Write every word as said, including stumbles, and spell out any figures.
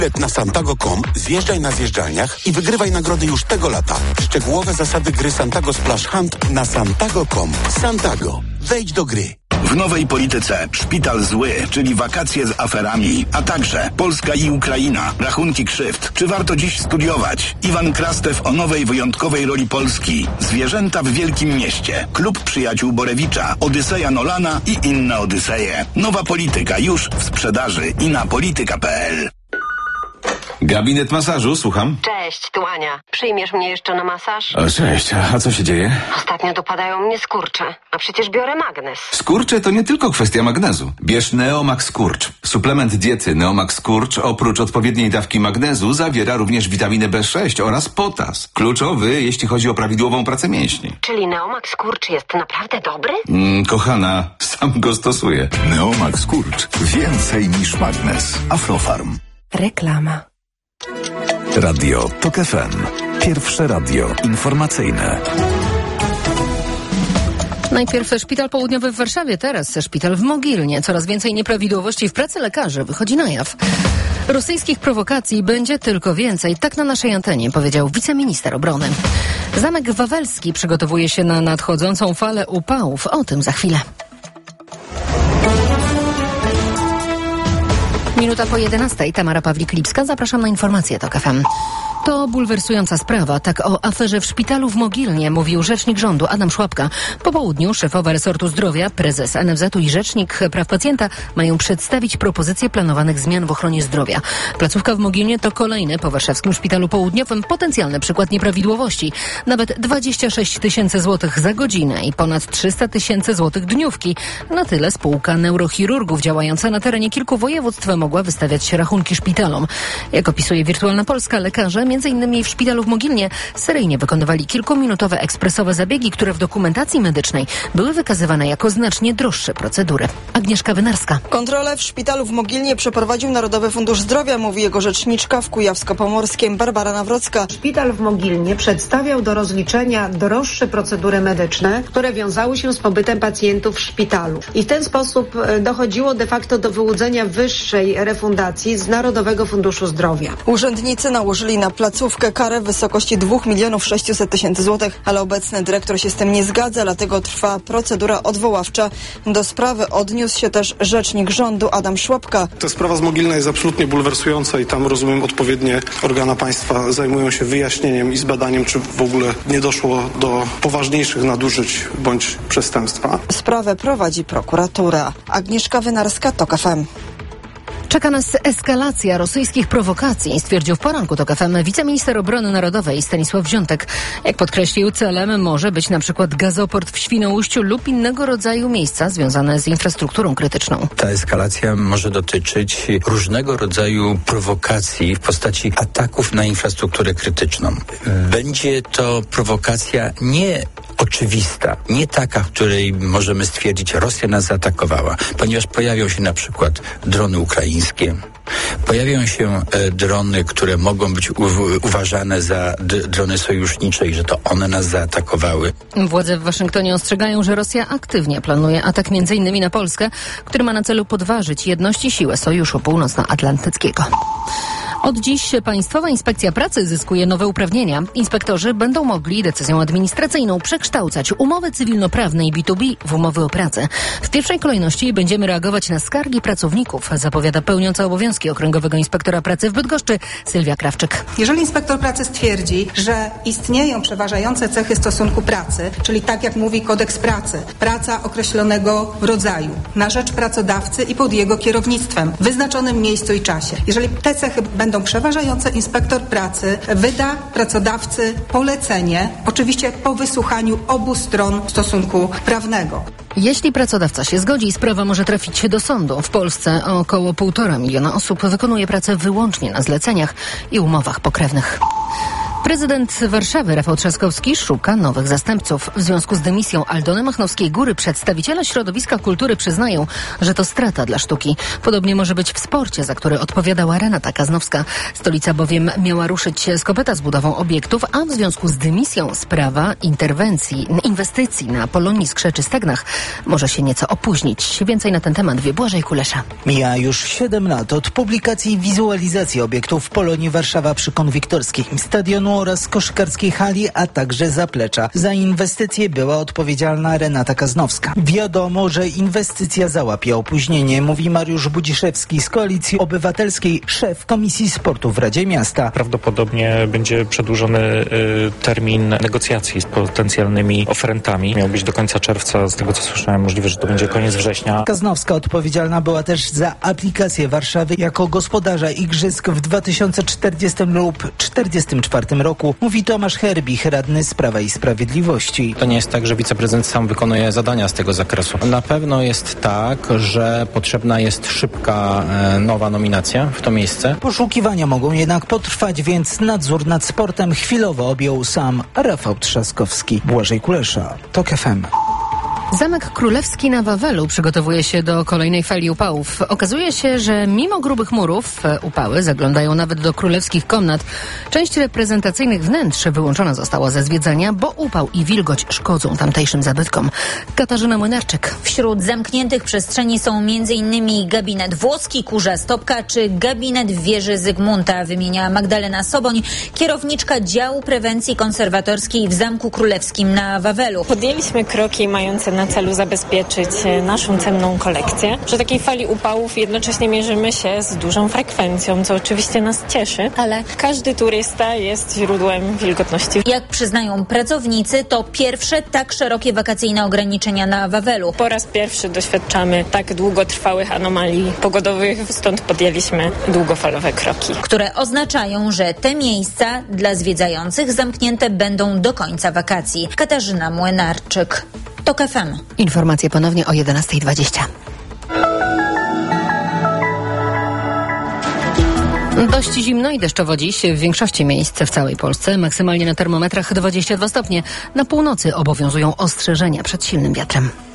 Na santago kropka com zjeżdżaj na zjeżdżalniach i wygrywaj nagrody już tego lata. Szczegółowe zasady gry Santago Splash Hunt na santago kropka com. Santago. Wejdź do gry. W nowej polityce szpital zły, czyli wakacje z aferami, a także Polska i Ukraina, rachunki krzywd. Czy warto dziś studiować? Iwan Krastew o nowej wyjątkowej roli Polski. Zwierzęta w wielkim mieście. Klub przyjaciół Borewicza, Odyseja Nolana i inne Odyseje. Nowa polityka już w sprzedaży i na polityka kropka p l. Gabinet masażu, słucham. Cześć, tu Ania. Przyjmiesz mnie jeszcze na masaż? O, cześć, a co się dzieje? Ostatnio dopadają mnie skurcze, a przecież biorę magnes. Skurcze to nie tylko kwestia magnezu. Bierz Neomax Skurcz. Suplement diety Neomax Skurcz oprócz odpowiedniej dawki magnezu zawiera również witaminę B sześć oraz potas. Kluczowy, jeśli chodzi o prawidłową pracę mięśni. Czyli Neomax Skurcz jest naprawdę dobry? Mm, kochana, sam go stosuję. Neomax Skurcz. Więcej niż magnes. Aflofarm. Reklama. Radio Tok F M. Pierwsze radio informacyjne. Najpierw szpital południowy w Warszawie, teraz szpital w Mogilnie. Coraz więcej nieprawidłowości w pracy lekarzy wychodzi na jaw. Rosyjskich prowokacji będzie tylko więcej, tak na naszej antenie powiedział wiceminister obrony. Zamek Wawelski przygotowuje się na nadchodzącą falę upałów. O tym za chwilę. Minuta po jedenastej. Tamara Pawlik-Lipska. Zapraszam na informacje Tok F M. To bulwersująca sprawa. Tak o aferze w szpitalu w Mogilnie mówił rzecznik rządu Adam Szłapka. Po południu szefowa resortu zdrowia, prezes N F Z u i rzecznik praw pacjenta mają przedstawić propozycje planowanych zmian w ochronie zdrowia. Placówka w Mogilnie to kolejny po warszawskim szpitalu południowym potencjalny przykład nieprawidłowości. Nawet dwadzieścia sześć tysięcy złotych za godzinę i ponad trzysta tysięcy złotych dniówki. Na tyle spółka neurochirurgów działająca na terenie kilku województw mogła wystawiać rachunki szpitalom. Jak opisuje Wirtualna Polska, lekarze między innymi w szpitalu w Mogilnie seryjnie wykonywali kilkuminutowe ekspresowe zabiegi, które w dokumentacji medycznej były wykazywane jako znacznie droższe procedury. Agnieszka Wynarska. Kontrolę w szpitalu w Mogilnie przeprowadził Narodowy Fundusz Zdrowia, mówi jego rzeczniczka w Kujawsko-Pomorskiem Barbara Nawrocka. Szpital w Mogilnie przedstawiał do rozliczenia droższe procedury medyczne, które wiązały się z pobytem pacjentów w szpitalu. I w ten sposób dochodziło de facto do wyłudzenia wyższej refundacji z Narodowego Funduszu Zdrowia. Urzędnicy nałożyli na placówkę karę w wysokości dwóch milionów sześćset tysięcy złotych, ale obecny dyrektor się z tym nie zgadza, dlatego trwa procedura odwoławcza. Do sprawy odniósł się też rzecznik rządu Adam Szłapka. Ta sprawa z Mogilna jest absolutnie bulwersująca i tam, rozumiem, odpowiednie organa państwa zajmują się wyjaśnieniem i zbadaniem, czy w ogóle nie doszło do poważniejszych nadużyć bądź przestępstwa. Sprawę prowadzi prokuratura. Agnieszka Wynarska, Tok F M. Czeka nas eskalacja rosyjskich prowokacji, stwierdził w poranku Tok F M wiceminister obrony narodowej Stanisław Wziątek. Jak podkreślił, celem może być na przykład gazoport w Świnoujściu lub innego rodzaju miejsca związane z infrastrukturą krytyczną. Ta eskalacja może dotyczyć różnego rodzaju prowokacji w postaci ataków na infrastrukturę krytyczną. Będzie to prowokacja nie oczywista, nie taka, w której możemy stwierdzić, Rosja nas zaatakowała, ponieważ pojawią się na przykład drony ukraińskie, pojawią się e, drony, które mogą być u, uważane za d- drony sojusznicze i że to one nas zaatakowały. Władze w Waszyngtonie ostrzegają, że Rosja aktywnie planuje atak między innymi na Polskę, który ma na celu podważyć jedność i siłę Sojuszu Północnoatlantyckiego. Od dziś Państwowa Inspekcja Pracy zyskuje nowe uprawnienia. Inspektorzy będą mogli decyzją administracyjną przekształcać umowy cywilnoprawne i B dwa B w umowy o pracę. W pierwszej kolejności będziemy reagować na skargi pracowników, zapowiada pełniąca obowiązki Okręgowego Inspektora Pracy w Bydgoszczy Sylwia Krawczyk. Jeżeli inspektor pracy stwierdzi, że istnieją przeważające cechy stosunku pracy, czyli tak jak mówi kodeks pracy, praca określonego rodzaju, na rzecz pracodawcy i pod jego kierownictwem, w wyznaczonym miejscu i czasie. Jeżeli te cechy będą będą przeważające, inspektor pracy wyda pracodawcy polecenie, oczywiście po wysłuchaniu obu stron stosunku prawnego. Jeśli pracodawca się zgodzi, sprawa może trafić do sądu. W Polsce około półtora miliona osób wykonuje pracę wyłącznie na zleceniach i umowach pokrewnych. Prezydent Warszawy Rafał Trzaskowski szuka nowych zastępców. W związku z dymisją Aldony Machnowskiej-Góry przedstawiciele środowiska kultury przyznają, że to strata dla sztuki. Podobnie może być w sporcie, za który odpowiadała Renata Kaznowska. Stolica bowiem miała ruszyć z kopyta z budową obiektów, a w związku z dymisją sprawa interwencji, inwestycji na Polonii Skrzeczy Stegnach może się nieco opóźnić. Więcej na ten temat wie Błażej Kulesza. Mija już siedem lat od publikacji i wizualizacji obiektów w Polonii Warszawa przy Konwiktorskim, stadionu oraz koszykarskiej hali, a także zaplecza. Za inwestycje była odpowiedzialna Renata Kaznowska. Wiadomo, że inwestycja załapie opóźnienie, mówi Mariusz Budziszewski z Koalicji Obywatelskiej, szef Komisji Sportu w Radzie Miasta. Prawdopodobnie będzie przedłużony y, termin negocjacji z potencjalnymi oferentami. Miał być do końca czerwca, z tego co słyszałem, możliwe, że to będzie koniec września. Kaznowska odpowiedzialna była też za aplikację Warszawy jako gospodarza igrzysk w dwa tysiące czterdziestym lub czterdziestym czwartym roku, mówi Tomasz Herbich, radny z Prawa i Sprawiedliwości. To nie jest tak, że wiceprezydent sam wykonuje zadania z tego zakresu. Na pewno jest tak, że potrzebna jest szybka e, nowa nominacja w to miejsce. Poszukiwania mogą jednak potrwać, więc nadzór nad sportem chwilowo objął sam Rafał Trzaskowski. Błażej Kulesza, TOK F M. Zamek Królewski na Wawelu przygotowuje się do kolejnej fali upałów. Okazuje się, że mimo grubych murów upały zaglądają nawet do królewskich komnat. Część reprezentacyjnych wnętrz wyłączona została ze zwiedzania, bo upał i wilgoć szkodzą tamtejszym zabytkom. Katarzyna Młynarczyk. Wśród zamkniętych przestrzeni są m.in. gabinet włoski, kurza stopka czy gabinet w wieży Zygmunta, wymienia Magdalena Soboń, kierowniczka działu prewencji konserwatorskiej w Zamku Królewskim na Wawelu. Podjęliśmy kroki mające na na celu zabezpieczyć naszą cenną kolekcję. Przy takiej fali upałów jednocześnie mierzymy się z dużą frekwencją, co oczywiście nas cieszy, ale każdy turysta jest źródłem wilgotności. Jak przyznają pracownicy, to pierwsze tak szerokie wakacyjne ograniczenia na Wawelu. Po raz pierwszy doświadczamy tak długotrwałych anomalii pogodowych, stąd podjęliśmy długofalowe kroki, które oznaczają, że te miejsca dla zwiedzających zamknięte będą do końca wakacji. Katarzyna Młynarczyk, TOK F M. Informacje ponownie o jedenasta dwadzieścia. Dość zimno i deszczowo dziś w większości miejsc w całej Polsce. Maksymalnie na termometrach dwadzieścia dwa stopnie. Na północy obowiązują ostrzeżenia przed silnym wiatrem.